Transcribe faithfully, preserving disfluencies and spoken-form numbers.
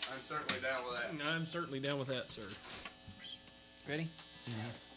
I'm certainly down with that. I'm certainly down with that, sir. Ready? Mm-hmm.